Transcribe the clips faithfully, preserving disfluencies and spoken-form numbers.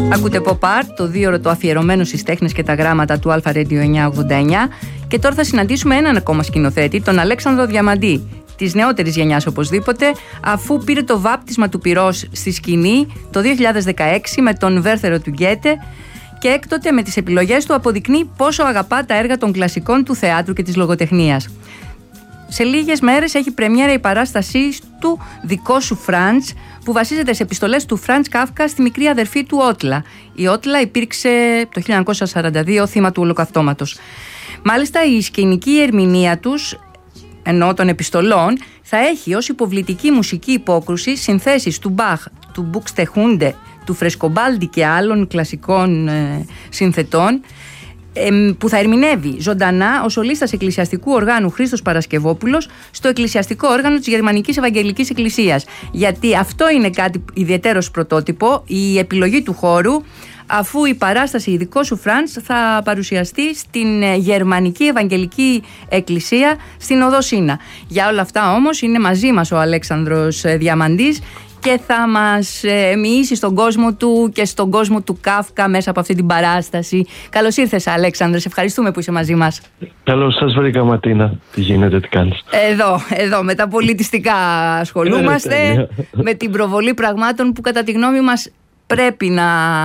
Ακούτε Pop Art, το δίωρο το αφιερωμένο στις τέχνες και τα γράμματα του Alpha Radio εννιακόσια ογδόντα εννιά. Και τώρα θα συναντήσουμε έναν ακόμα σκηνοθέτη, τον Αλέξανδρο Διαμαντή, της νεότερης γενιάς οπωσδήποτε, αφού πήρε το βάπτισμα του πυρός στη σκηνή το δύο χιλιάδες δεκαέξι με τον Βέρθερο του Γκέτε, και έκτοτε με τις επιλογές του αποδεικνύει πόσο αγαπά τα έργα των κλασικών του θεάτρου και της λογοτεχνίας. Σε λίγες μέρες έχει πρεμιέρα η παράστασή του «Δικό σου Φραντς», που βασίζεται σε επιστολές του Φραντς Κάφκα στη μικρή αδερφή του Ότλα. Η Ότλα υπήρξε το χίλια εννιακόσια σαράντα δύο θύμα του ολοκαυτώματος. Μάλιστα η σκηνική ερμηνεία τους, ενώ των επιστολών, θα έχει ως υποβλητική μουσική υπόκρουση συνθέσεις του Μπαχ, του Μπουξτεχούντε, του Φρεσκομπάλντι και άλλων κλασικών ε, συνθετών, που θα ερμηνεύει ζωντανά ο σολίστας εκκλησιαστικού οργάνου Χρήστος Παρασκευόπουλος στο εκκλησιαστικό όργανο της Γερμανικής Ευαγγελικής Εκκλησίας. Γιατί αυτό είναι κάτι ιδιαίτερος πρωτότυπο, η επιλογή του χώρου, αφού η παράσταση «Δικό σου Φραντς» θα παρουσιαστεί στην Γερμανική Ευαγγελική Εκκλησία στην Οδό Σίνα. Για όλα αυτά όμως είναι μαζί μας ο Αλέξανδρος Διαμαντής και θα μας ε, μοιήσει στον κόσμο του και στον κόσμο του Κάφκα μέσα από αυτή την παράσταση. Καλώς ήρθες, Αλέξανδρε, σε ευχαριστούμε που είσαι μαζί μας. Καλώς σας βρήκα, Ματίνα. Τι γίνεται, τι κάνεις? Εδώ, εδώ, με τα πολιτιστικά ασχολούμαστε, με την προβολή πραγμάτων που κατά τη γνώμη μας πρέπει να,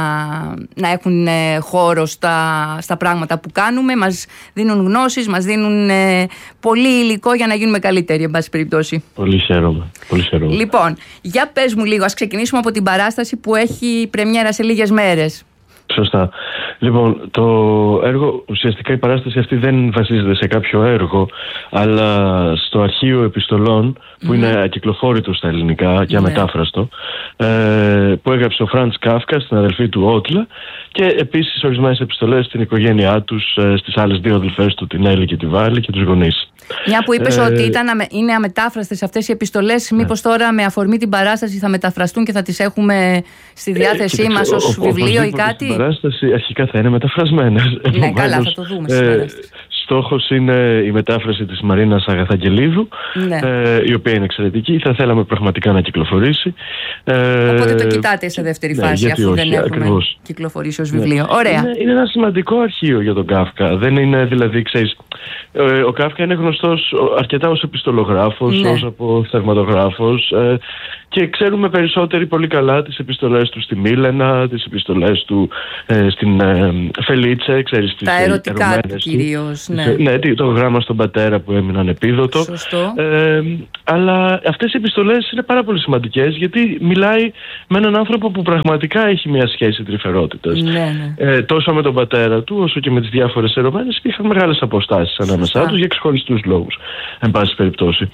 να έχουν ε, χώρο στα, στα πράγματα που κάνουμε. Μας δίνουν γνώσεις, μας δίνουν ε, πολύ υλικό για να γίνουμε καλύτεροι, εν πάση περιπτώσει. Πολύ χαίρομαι, πολύ χαίρομαι. Λοιπόν, για πες μου λίγο, ας ξεκινήσουμε από την παράσταση που έχει πρεμιέρα σε λίγες μέρες. Σωστά. Λοιπόν, το έργο, ουσιαστικά η παράσταση αυτή δεν βασίζεται σε κάποιο έργο, αλλά στο αρχείο επιστολών, που mm. είναι ακυκλοφόρητο στα ελληνικά και αμετάφραστο, mm. ε, που έγραψε ο Φραντς Κάφκα στην αδελφή του Ότλα, και επίσης ορισμένες επιστολές στην οικογένειά τους, ε, στις άλλες δύο αδελφές του, την Έλλη και τη Βάλη, και τους γονείς. Μια που είπες ε, ότι ήταν, είναι αμετάφραστες αυτές οι επιστολές, ναι. Μήπως τώρα με αφορμή την παράσταση θα μεταφραστούν και θα τις έχουμε στη διάθεσή ε, μας ως βιβλίο ή κάτι? Η παράσταση αρχικά θα είναι μεταφρασμένες. Ναι, καλά, θα το δούμε στην παράσταση. Στόχος είναι η μετάφραση της Μαρίνας Αγαθαγγελίδου, ναι. ε, η οποία είναι εξαιρετική. Θα θέλαμε πραγματικά να κυκλοφορήσει. Ε, Οπότε το κοιτάτε σε δεύτερη ναι, φάση, αφού όχι, δεν έχουμε ακριβώς. κυκλοφορήσει ως βιβλίο. Ναι. Ωραία. Είναι, είναι ένα σημαντικό αρχείο για τον Κάφκα. Δεν είναι δηλαδή, ξέρεις, ε, ο Κάφκα είναι γνωστός αρκετά ως επιστολογράφος, ναι. ως αποθεματογράφος, ε, και ξέρουμε περισσότεροι πολύ καλά τις επιστολές του στη Μίλενα, τις επιστολές του ε, στην ε, Φελίτσε, ξέρεις, τις τα ερωτικά του κυρίως, ναι. Ναι, το γράμμα στον πατέρα που έμεινε ανεπίδοτο. Σωστό. Ε, αλλά αυτές οι επιστολές είναι πάρα πολύ σημαντικές, γιατί μιλάει με έναν άνθρωπο που πραγματικά έχει μια σχέση τρυφερότητας. Ναι, ναι. Ε, τόσο με τον πατέρα του, όσο και με τις διάφορες ερωμένες, είχαν μεγάλες αποστάσεις ανάμεσά τους για ξεχωριστούς λόγους, εν πάση περιπτώσει.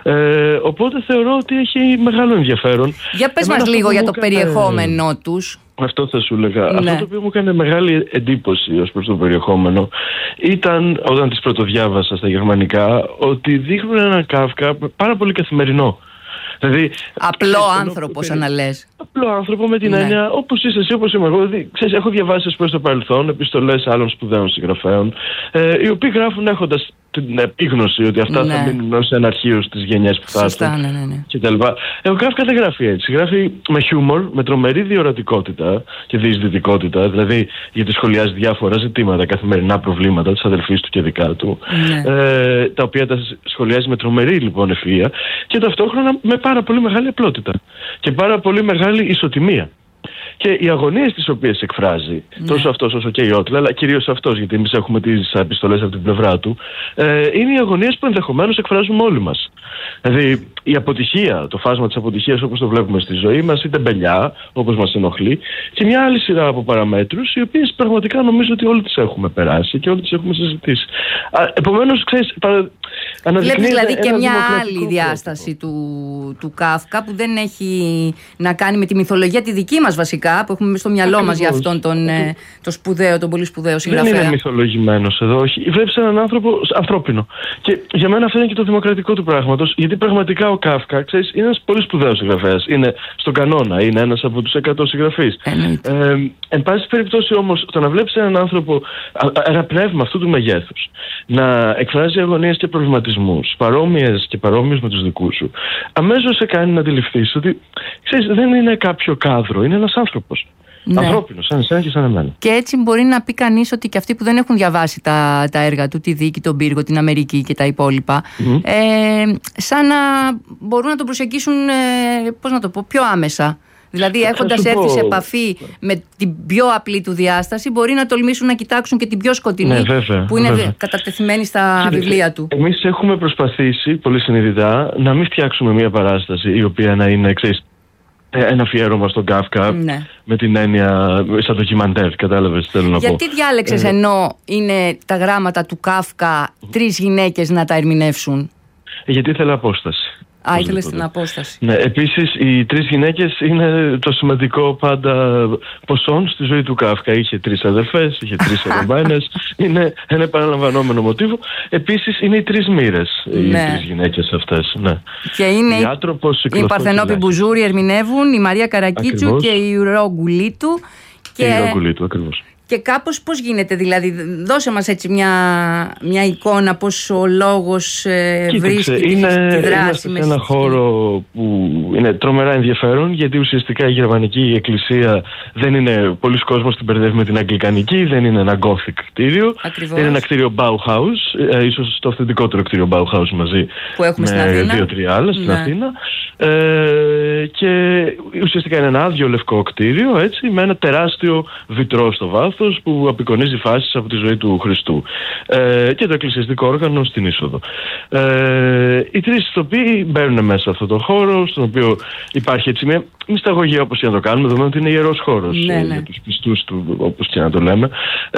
Ε, οπότε θεωρώ ότι έχει μεγάλο ενδιαφέρον. Για πες μας λίγο για το έκανε... περιεχόμενό τους. Αυτό θα σου έλεγα. Ναι. Αυτό το οποίο μου έκανε μεγάλη εντύπωση ως προς το περιεχόμενο ήταν, όταν τις πρωτοδιάβασα στα γερμανικά, ότι δείχνουν έναν Κάφκα πάρα πολύ καθημερινό. Δηλαδή, απλό άνθρωπο, σαν να λες. Απλό άνθρωπο με την ναι. έννοια, όπως είσαι εσύ, όπως είμαι εγώ. Δηλαδή, ξέρεις, έχω διαβάσει προς το παρελθόν επιστολές άλλων σπουδαίων συγγραφέων, ε, οι οποίοι γράφουν έχοντας την επίγνωση ότι αυτά ναι. θα μείνουν ως ένα αρχείο στις γενιές που θα έρθουν. Ναι, ναι, ναι. κτλ. Ο Κάφκα δεν γράφει έτσι. Γράφει με χιούμορ, με τρομερή διορατικότητα και διεισδυτικότητα, δηλαδή γιατί σχολιάζει διάφορα ζητήματα, καθημερινά προβλήματα της αδελφής του και δικά του, ναι. ε, τα οποία τα σχολιάζει με τρομερή λοιπόν ευφυΐα και ταυτόχρονα με πάρα πολύ μεγάλη απλότητα και πάρα πολύ μεγάλη ισοτιμία. Και οι αγωνίες τις οποίες εκφράζει, ναι. τόσο αυτός όσο και η Ότλα, αλλά κυρίως αυτός, γιατί εμείς έχουμε τις επιστολές από την πλευρά του, ε, είναι οι αγωνίες που ενδεχομένως εκφράζουμε όλοι μας. Δηλαδή η αποτυχία, το φάσμα της αποτυχίας όπως το βλέπουμε στη ζωή μας, η τεμπελιά όπως μας ενοχλεί, και μια άλλη σειρά από παραμέτρους, οι οποίες πραγματικά νομίζω ότι όλοι τις έχουμε περάσει και όλοι τις έχουμε συζητήσει. Επομένως, ξέρεις, παρα... Βλέπεις δηλαδή και μια άλλη διάσταση του, του Κάφκα που δεν έχει να κάνει με τη μυθολογία τη δική μας βασικά, που έχουμε στο μυαλό Ακριβώς. μας για αυτόν τον ε, το σπουδαίο, τον πολύ σπουδαίο συγγραφέα. Δεν είναι μυθολογημένος εδώ, όχι. Βλέπεις έναν άνθρωπο ανθρώπινο. Και για μένα αυτό είναι και το δημοκρατικό του πράγματος, γιατί πραγματικά ο Κάφκα, ξέρεις, είναι ένας πολύ σπουδαίος συγγραφέας. Είναι στον κανόνα, είναι ένας από τους εκατό συγγραφείς. Ε, εν πάση περιπτώσει όμως, το να βλέπεις έναν άνθρωπο, ένα πνεύμα αυτού του μεγέθους, να εκφράζει αγωνίες και προβληματισμούς, παρόμοιες και παρόμοιους με τους δικούς σου, αμέσως σε κάνει να αντιληφθείς ότι, ξέρεις, δεν είναι κάποιο κάδρο, είναι ένας άνθρωπος. Ναι. Ανθρώπινο, σαν εσένα και σαν εμένα. Και έτσι μπορεί να πει κανείς ότι και αυτοί που δεν έχουν διαβάσει τα, τα έργα του, τη Δίκη, τον Πύργο, την Αμερική και τα υπόλοιπα, mm-hmm. ε, σαν να μπορούν να τον προσεγγίσουν, ε, πώς να το πω, πιο άμεσα. Δηλαδή, έχοντας έρθει σε επαφή με την πιο απλή του διάσταση, μπορεί να τολμήσουν να κοιτάξουν και την πιο σκοτεινή, ναι, βέβαια, που είναι βέβαια. κατατεθειμένη στα Κύριε, βιβλία του. Εμείς έχουμε προσπαθήσει πολύ συνειδητά να μην φτιάξουμε μια παράσταση η οποία να είναι, ξέρεις, ένα αφιέρωμα στον Κάφκα, ναι. με την έννοια σαν ντοκιμαντέρ, κατάλαβες τι θέλω να πω. Γιατί διάλεξες, ε... ενώ είναι τα γράμματα του Κάφκα, τρεις γυναίκες να τα ερμηνεύσουν? Γιατί ήθελα απόσταση. Α, ήθελες την απόσταση. Ναι, επίσης οι τρεις γυναίκες είναι το σημαντικό πάντα ποσόν στη ζωή του Κάφκα. Είχε τρεις αδερφές, είχε τρεις ερωμένες. Είναι ένα επαναλαμβανόμενο μοτίβο. Επίσης είναι οι τρεις μοίρες, ναι. οι τρεις γυναίκες αυτές. Ναι. Και είναι η, Άτροπος, η Παρθενόπη Μπουζούρη ερμηνεύουν, η Μαρία Καρακίτσου ακριβώς. και η Ρογκουλίτου. Και η Ρογκουλίτου, ακριβώς. Και κάπως πώς γίνεται, δηλαδή, δώσε μας έτσι μια, μια εικόνα πώς ο λόγος ε, Κοίταξε, βρίσκει είναι, τη δράση. Είμαστε σε ένα χώρο που είναι τρομερά ενδιαφέρον, γιατί ουσιαστικά η γερμανική εκκλησία δεν είναι, πολλοί κόσμος την μπερδεύει με την αγγλικανική, δεν είναι ένα gothic κτίριο. Ακριβώς. Είναι ένα κτίριο Bauhaus, ε, ίσως το αυθεντικότερο κτίριο Bauhaus μαζί που έχουμε με δύο-τρία άλλα στην ναι. Αθήνα. Ε, και ουσιαστικά είναι ένα άδειο λευκό κτίριο, έτσι, με ένα τεράστιο βιτρό στο βάθος που απεικονίζει φάσεις από τη ζωή του Χριστού ε, και το εκκλησιαστικό όργανο στην είσοδο. Ε, οι τρεις ηθοποιοί μπαίνουν μέσα σε αυτό το χώρο, στον οποίο υπάρχει έτσι μια μυσταγωγία, όπως και να το κάνουμε, δεδομένου ότι είναι ιερός χώρος ναι, ναι. για τους πιστούς του, όπως και να το λέμε.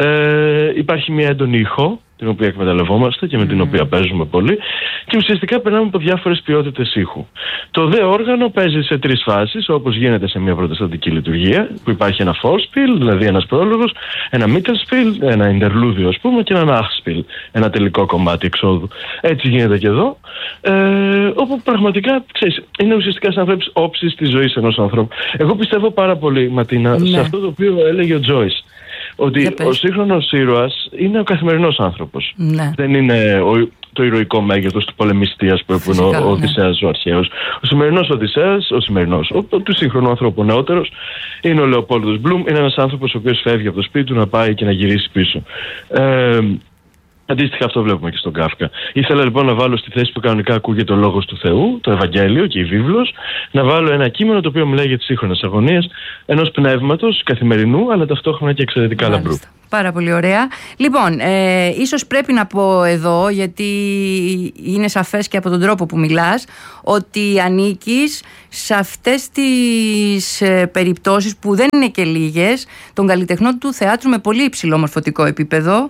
Ε, υπάρχει μια έντονη ηχό, την οποία εκμεταλλευόμαστε και με την mm. οποία παίζουμε πολύ, και ουσιαστικά περνάμε από διάφορες ποιότητες ήχου. Το δε όργανο παίζει σε τρεις φάσεις, όπως γίνεται σε μια προτεσταντική λειτουργία, που υπάρχει ένα Vorspiel, δηλαδή ένας πρόλογος, ένα Mittelspiel, ένα Ιντερλούδιο ας πούμε, και ένα Nachspiel, ένα τελικό κομμάτι εξόδου. Έτσι γίνεται και εδώ, ε, όπου πραγματικά, ξέρεις, είναι ουσιαστικά σαν να βλέπεις όψεις της ζωής ενός ανθρώπου. Εγώ πιστεύω πάρα πολύ, Ματίνα, ναι. σε αυτό το οποίο έλεγε ο Τζόις. Ότι ο σύγχρονος ήρωας είναι ο καθημερινός άνθρωπος. Ναι. Δεν είναι ο, το ηρωικό μέγεθος του πολεμιστή, ας πούμε, που είναι ο, ο Οδυσσέας ναι. ο αρχαίος. Ο σημερινός Οδυσσέας, ο σημερινός, ο, ο, του σύγχρονου ανθρώπου νεότερος, είναι ο Λεοπόλδος Μπλουμ. Είναι ένας άνθρωπος ο οποίος φεύγει από το σπίτι του να πάει και να γυρίσει πίσω. Ε, Αντίστοιχα αυτό βλέπουμε και στον Κάφκα. Ήθελα λοιπόν να βάλω στη θέση που κανονικά ακούγεται ο λόγος του Θεού, το Ευαγγέλιο και η βίβλος, να βάλω ένα κείμενο το οποίο μιλάει για τις σύγχρονες αγωνίες ενός πνεύματος καθημερινού, αλλά ταυτόχρονα και εξαιρετικά Μάλιστα. λαμπρού. Πάρα πολύ ωραία. Λοιπόν, ε, ίσως πρέπει να πω εδώ, γιατί είναι σαφές και από τον τρόπο που μιλάς, ότι ανήκεις σε αυτές τις ε, περιπτώσεις που δεν είναι και λίγες, των καλλιτεχνών του θεάτρου με πολύ υψηλό μορφωτικό επίπεδο.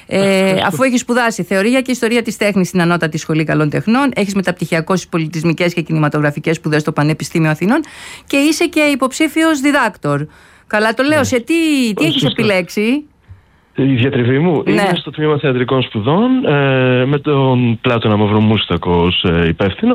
Ε, αφού έχεις σπουδάσει θεωρία και ιστορία της τέχνης στην Ανώτατη Σχολή Καλών Τεχνών, έχεις μεταπτυχιακό στις πολιτισμικές και κινηματογραφικές σπουδές στο Πανεπιστήμιο Αθηνών και είσαι και υποψήφιος διδάκτορ. Καλά το λέω, ναι. σε τι, τι έχεις επιλέξει? Η διατριβή μου ναι. είναι στο τμήμα θεατρικών σπουδών ε, με τον Πλάτωνα Μαυρομούστακο ως ε, υπεύθυνο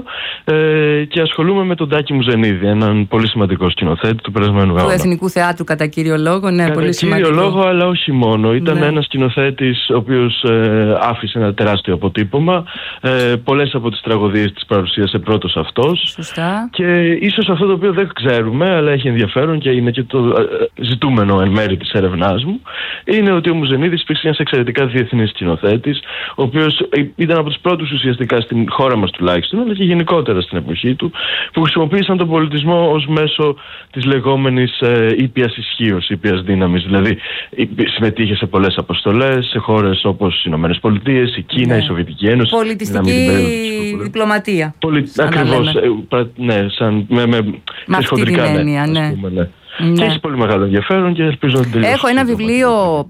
ε, και ασχολούμαι με τον Τάκη Μουζενίδη, έναν πολύ σημαντικό σκηνοθέτη του περασμένου γάμου. Του Εθνικού Θεάτρου κατά κύριο λόγο, ναι, κατά πολύ σημαντικό. Κατά κύριο λόγο, αλλά όχι μόνο. Ήταν ναι. ένας σκηνοθέτης ο οποίος ε, άφησε ένα τεράστιο αποτύπωμα. Ε, πολλές από τις τραγωδίες της παρουσίασε πρώτος αυτός. Σωστά. Και ίσως αυτό το οποίο δεν ξέρουμε, αλλά έχει ενδιαφέρον και είναι και το ε, ζητούμενο εν μέρη της έρευνάς μου, είναι ότι ο Μουζενίδης υπήρξε ένας εξαιρετικά διεθνής σκηνοθέτης, ο οποίος ήταν από τους πρώτους ουσιαστικά στην χώρα μας τουλάχιστον, αλλά και γενικότερα στην εποχή του, που χρησιμοποίησαν τον πολιτισμό ως μέσο της λεγόμενης ε, ήπιας ισχύως, ήπιας δύναμης. Δηλαδή συμμετείχε σε πολλές αποστολές, σε χώρες όπως οι Ηνωμένες Πολιτείες, η Κίνα, ναι. η Σοβιετική Ένωση. Πολιτιστική διπλωματία. Πολυ... Ακριβώς. Ε, ναι, σαν με, με, με αυτή την έννοια, ναι. Πούμε, ναι. Ναι. Και έχει πολύ μεγάλο ενδιαφέρον και ελπίζω να τελειώσει. Έχω ένα βιβλίο,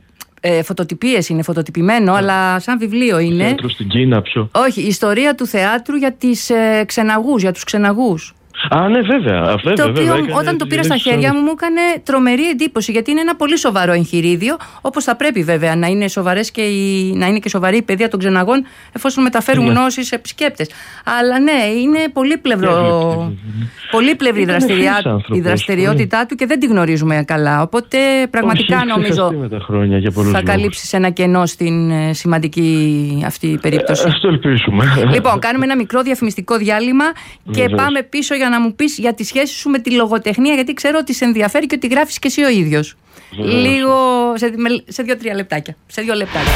ε, φωτοτυπίες είναι, φωτοτυπημένο, yeah. αλλά σαν βιβλίο είναι. Θέατρο στην Κίνα, ποιο? Όχι, ιστορία του θεάτρου για τις ε, ξεναγούς, για τους ξεναγούς. Α, ναι, βέβαια. βέβαια το οποίο βέβαια, όταν έκανε, το πήρα στα χέρια μου, μου έκανε τρομερή εντύπωση, γιατί είναι ένα πολύ σοβαρό εγχειρίδιο, όπως θα πρέπει βέβαια να είναι, σοβαρές και η, να είναι και σοβαρή η παιδεία των ξεναγών, εφόσον μεταφέρουν ναι. γνώση σε επισκέπτες. Αλλά ναι, είναι πολύπλευρο, πολύπλευρη η, δραστηριά, η δραστηριότητά ναι. του και δεν τη γνωρίζουμε καλά. Οπότε πραγματικά όχι, νομίζω χρόνια, για θα καλύψεις ένα κενό στην σημαντική αυτή περίπτωση. Ας το ελπίσουμε. Λοιπόν, κάνουμε ένα μικρό διαφημιστικό διάλειμμα και πάμε πίσω για να να μου πεις για τη σχέση σου με τη λογοτεχνία, γιατί ξέρω ότι σε ενδιαφέρει και ότι γράφεις και εσύ ο ίδιος. Mm. Λίγο σε, σε δύο-τρία λεπτάκια. Σε δύο λεπτάκια.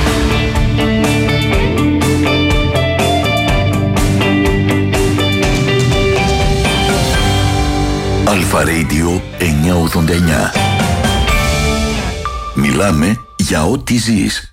Αλφα Radio εννιακόσια ογδόντα εννιά. Μιλάμε για ό,τι ζεις.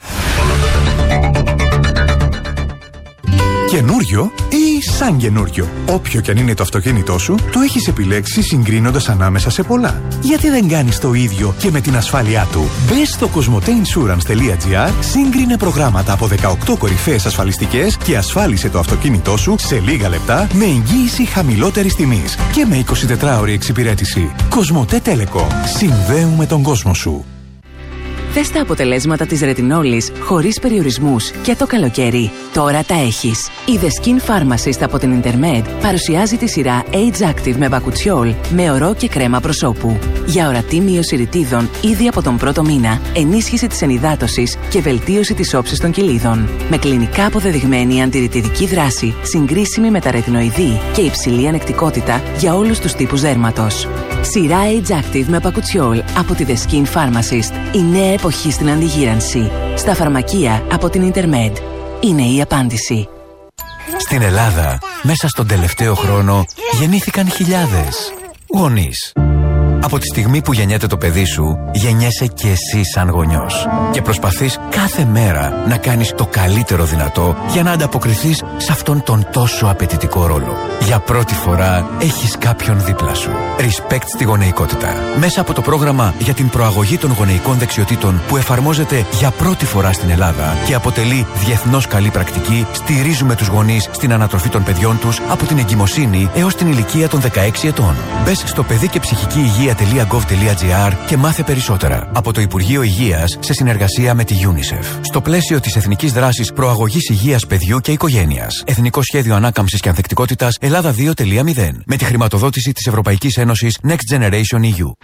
Καινούριο ή σαν καινούριο. Όποιο και αν είναι το αυτοκίνητό σου, το έχεις επιλέξει συγκρίνοντας ανάμεσα σε πολλά. Γιατί δεν κάνεις το ίδιο και με την ασφάλειά του? Μπες στο κοσμοτέινσουρανς.gr, σύγκρινε προγράμματα από δεκαοκτώ κορυφαίες ασφαλιστικές και ασφάλισε το αυτοκίνητό σου σε λίγα λεπτά με εγγύηση χαμηλότερης τιμής και με εικοσιτετράωρη εξυπηρέτηση. Κοσμοτέ Telecom. Συνδέουμε τον κόσμο σου. Θες τα αποτελέσματα της ρετινόλης χωρίς περιορισμούς και το καλοκαίρι? Τώρα τα έχεις. Η The Skin Pharmacist από την Intermed παρουσιάζει τη σειρά Age Active με μπακουτσιόλ, με ορό και κρέμα προσώπου. Για ορατή μείωση ρητίδων ήδη από τον πρώτο μήνα, ενίσχυση της ενυδάτωσης και βελτίωση της όψης των κοιλίδων. Με κλινικά αποδεδειγμένη αντιρρητιδική δράση, συγκρίσιμη με τα ρετινοειδή και υψηλή ανεκτικότητα για όλους τους τύπους δέρματος. Σειρά Age Active με μπακουτσιόλ από τη The Skin Pharmacist. Η νέα εποχή στην αντιγύρανση. Στα φαρμακεία από την Intermed. Είναι η απάντηση. Στην Ελλάδα, μέσα στον τελευταίο χρόνο, γεννήθηκαν χιλιάδες γονείς. Από τη στιγμή που γεννιέται το παιδί σου, γεννιέσαι και εσύ σαν γονιός. Και προσπαθείς κάθε μέρα να κάνεις το καλύτερο δυνατό για να ανταποκριθείς σε αυτόν τον τόσο απαιτητικό ρόλο. Για πρώτη φορά έχεις κάποιον δίπλα σου. Respect στη γονεϊκότητα. Μέσα από το πρόγραμμα για την προαγωγή των γονεϊκών δεξιοτήτων που εφαρμόζεται για πρώτη φορά στην Ελλάδα και αποτελεί διεθνώς καλή πρακτική, στηρίζουμε τους γονείς στην ανατροφή των παιδιών τους από την εγκυμοσύνη έως την ηλικία των δεκαέξι ετών. Μπες στο παιδί και ψυχική υγεία .gov.gr και μάθε περισσότερα από το Υπουργείο Υγείας σε συνεργασία με τη UNICEF. Στο πλαίσιο της Εθνικής Δράσης Προαγωγής Υγείας Παιδιού και Οικογένειας. Εθνικό Σχέδιο Ανάκαμψης και Ανθεκτικότητας Ελλάδα δύο κόμμα μηδέν. Με τη χρηματοδότηση της Ευρωπαϊκής Ένωσης Next Generation ι γιου.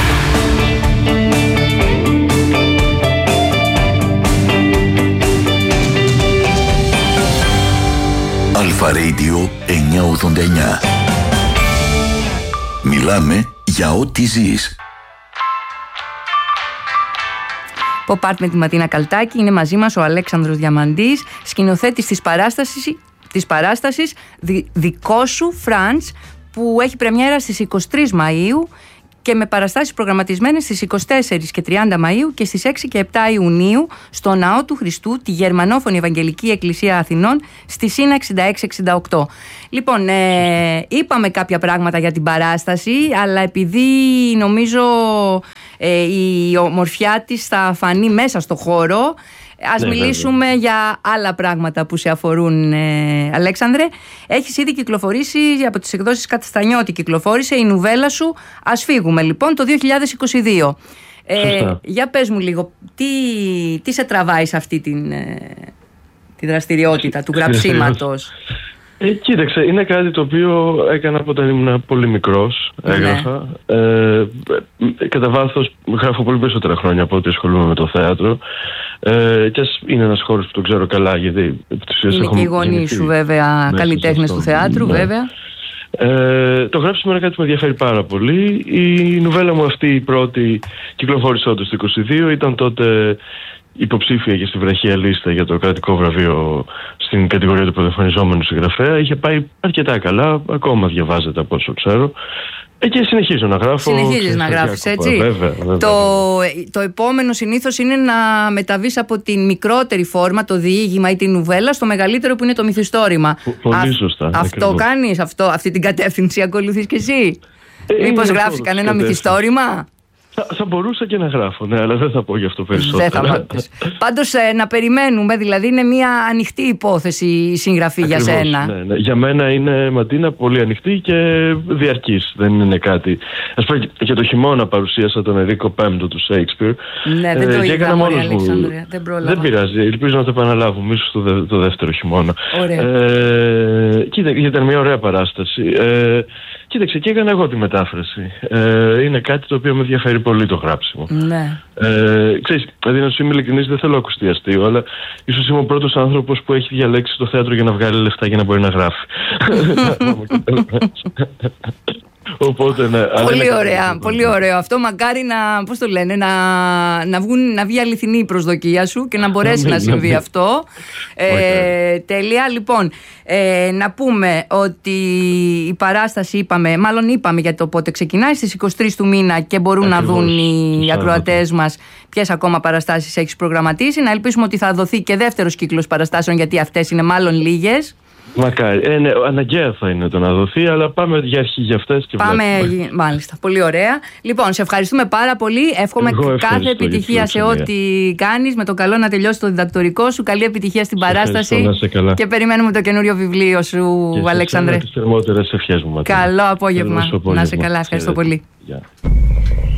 Αλφα Radio εννιακόσια ογδόντα εννιά. Μιλάμε για ό,τι ζεις. Pop Art με τη Ματίνα Καλτάκη. Είναι μαζί μας ο Αλέξανδρος Διαμαντής, σκηνοθέτης της παράστασης, της παράστασης «Δικό σου, Φραντς», που έχει πρεμιέρα στις είκοσι τρεις Μαΐου και με παραστάσεις προγραμματισμένες στις είκοσι τέσσερις και τριάντα Μαΐου και στις έξι και επτά Ιουνίου στο Ναό του Χριστού, τη Γερμανόφωνη Ευαγγελική Εκκλησία Αθηνών, στη Σίνα εξήντα έξι εξήντα οκτώ. Λοιπόν, ε, είπαμε κάποια πράγματα για την παράσταση, αλλά επειδή νομίζω ε, η ομορφιά της θα φανεί μέσα στο χώρο, ας ναι, μιλήσουμε βέβαια. για άλλα πράγματα που σε αφορούν, ε, Αλέξανδρε. Έχεις ήδη κυκλοφορήσει από τις εκδόσεις Καταστανιώτη, κυκλοφόρησε η νουβέλα σου «Ας φύγουμε», λοιπόν, το δύο χιλιάδες είκοσι δύο. Ε, για πες μου λίγο, τι, τι σε τραβάει σε αυτή την, ε, τη δραστηριότητα του γραψίματος? Ε, κοίταξε, είναι κάτι το οποίο έκανα από όταν ήμουν πολύ μικρός, έγραφα. Ναι. Ε, κατά βάθος γράφω πολύ περισσότερα χρόνια από ό,τι ασχολούμαι με το θέατρο. Ε, και ας είναι ένας χώρος που τον ξέρω καλά, γιατί είναι και οι γονείς σου βέβαια καλλιτέχνες του θεάτρου, ναι. βέβαια. Ε, το γράψιμο είναι κάτι που με ενδιαφέρει πάρα πολύ. Η νουβέλα μου αυτή η πρώτη κυκλοφόρησε όντως το είκοσι δύο, ήταν τότε υποψήφια και στη βραχία λίστα για το κρατικό βραβείο στην κατηγορία του πρωτοεμφανιζόμενου συγγραφέα. Είχε πάει αρκετά καλά, ακόμα διαβάζεται από όσο ξέρω. Ε, και συνεχίζω να γράφω. Συνεχίζεις να γράφεις, έτσι. Βέβαια, βέβαια. Το, το επόμενο συνήθως είναι να μεταβείς από την μικρότερη φόρμα, το διήγημα ή την νουβέλα, στο μεγαλύτερο που είναι το μυθιστόρημα. Πολύ Α, σωστά. Αυτό κάνεις, αυτό, αυτή την κατεύθυνση ακολουθείς κι εσύ? Ε, Μήπως γράφεις κανένα μυθιστόρημα? Θα, θα μπορούσα και να γράφω, ναι, αλλά δεν θα πω γι' αυτό περισσότερο. Δεν θα πω. Πάντως ε, να περιμένουμε, δηλαδή είναι μια ανοιχτή υπόθεση η συγγραφή. Ακριβώς, για σένα. Ναι, ναι. Για μένα είναι, Ματίνα, πολύ ανοιχτή και διαρκής. Δεν είναι κάτι. Ας πω, και το χειμώνα παρουσίασα τον Ερίκο Πέμπτο του Σέιξπιρ. Ναι, δεν το ε, είδα, μόνος Αλέξανδρε, δεν πρόλαβα. Δεν πειράζει, ελπίζω να το επαναλάβουμε, ίσως το, δε, το δεύτερο χειμώνα. Ωραία. Ε, κοίτα, ήταν μια ωραία παράσταση. Ε, Κοίταξε, και έκανα εγώ τη μετάφραση. Ε, είναι κάτι το οποίο με ενδιαφέρει πολύ το γράψιμο. Ναι. Ε, ξέρεις, δηλαδή να σου είμαι ειλικρινής, δεν θέλω ακουστεί αστείο, αλλά ίσως είμαι ο πρώτος άνθρωπος που έχει διαλέξει το θέατρο για να βγάλει λεφτά για να μπορεί να γράφει. Οπότε, ναι, πολύ ωραία, πολύ, πολύ ωραίο αυτό. Μακάρι να, πώς το λένε, να, να, βγουν, να βγει αληθινή η προσδοκία σου και να μπορέσει να συμβεί ναι. αυτό. Ε, τέλεια. Λοιπόν, ε, να πούμε ότι η παράσταση είπαμε, μάλλον είπαμε για το πότε ξεκινάει, στις είκοσι τρεις του μήνα και μπορούν Ακριβώς. να δουν οι ακροατές μας ποιες ακόμα παραστάσεις έχεις προγραμματίσει. Να ελπίσουμε ότι θα δοθεί και δεύτερος κύκλος παραστάσεων, γιατί αυτές είναι μάλλον λίγες. Μακάρι. Ε, ναι, αναγκαία θα είναι το να δοθεί, αλλά πάμε για αρχή για αυτές και πάμε, βλέπουμε. Μάλιστα. Πολύ ωραία. Λοιπόν, σε ευχαριστούμε πάρα πολύ. Εύχομαι κάθε επιτυχία σε ό,τι κάνεις. Με το καλό να τελειώσει το διδακτορικό σου. Καλή επιτυχία στην σε παράσταση. Και περιμένουμε το καινούριο βιβλίο σου, και Αλέξανδρε. Τις θερμότερες ευχές μου. Καλό απόγευμα. Να είσαι καλά. Ευχαριστώ πολύ.